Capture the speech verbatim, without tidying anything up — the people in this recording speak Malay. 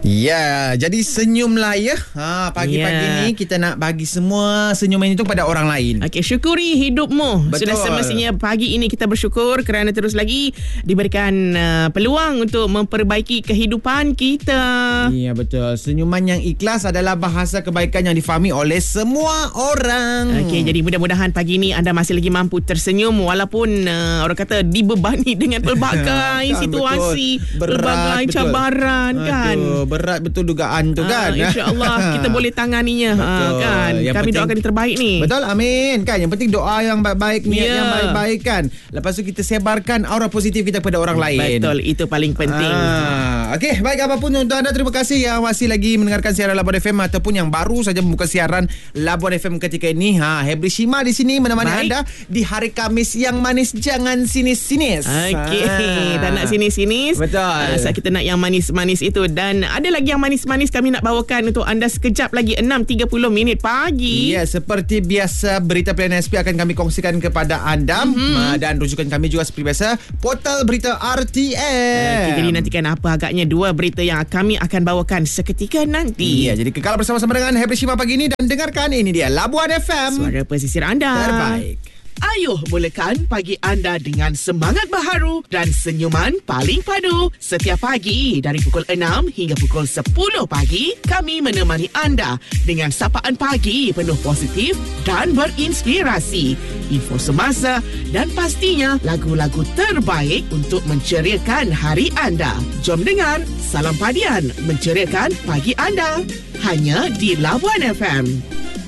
Ya, jadi senyumlah ya. Ha, pagi-pagi Ya. ni kita nak bagi semua senyuman itu pada orang lain. Okey, syukuri hidupmu. Betul. Sudah semestinya pagi ini kita bersyukur kerana terus lagi diberikan uh, peluang untuk memperbaiki kehidupan kita. Ya, betul. Senyuman yang ikhlas adalah bahasa kebaikan yang difahami oleh semua orang. Okey, jadi mudah-mudahan pagi ini anda masih lagi mampu tersenyum walaupun uh, orang kata dibebani dengan pelbagai Kan, situasi, betul. Berat, pelbagai betul. cabaran kan. Aduh, berat betul dugaan tu kan. Uh, InsyaAllah kita boleh tanganinya. Betul. Uh, kan. Yang Kami penting- doakan yang terbaik ni. Betul, amin kan. Yang penting doa yang baik-baik, niat Ya. yang baik-baik kan. Lepas tu kita sebarkan aura positif kita kepada orang lain. Betul, itu paling penting. Ah, Okey, baik apapun untuk anda, terima kasih yang masih lagi mendengarkan siaran Labuan F M ataupun yang baru saja membuka siaran Labuan F M ketika ini. Ha, Hebri Shima di sini menemani Baik. anda di hari Khamis yang manis, jangan sinis-sinis. Okey, Ah. tak nak sinis-sinis. Betul. Uh, saat kita nak yang manis-manis itu. Dan ada lagi yang manis-manis kami nak bawakan untuk anda sekejap lagi enam tiga puluh minit pagi. Ya, seperti biasa berita pilihan S P akan kami kongsikan kepada anda. Mm-hmm. Uh, dan rujukan kami juga seperti biasa portal berita R T M. Okay, jadi nantikan apa agaknya dua berita yang kami akan bawakan seketika nanti. Ya, jadi kekal bersama-sama dengan Hebri Shima pagi ini dan dengarkan ini dia Labuan F M. Suara pesisir anda. Terbaik. Ayuh mulakan pagi anda dengan semangat baharu dan senyuman paling padu. Setiap pagi dari pukul enam hingga pukul sepuluh pagi, kami menemani anda dengan sapaan pagi penuh positif dan berinspirasi. Info semasa dan pastinya lagu-lagu terbaik untuk menceriakan hari anda. Jom dengar Salam Padian menceriakan pagi anda. Hanya di Labuan F M.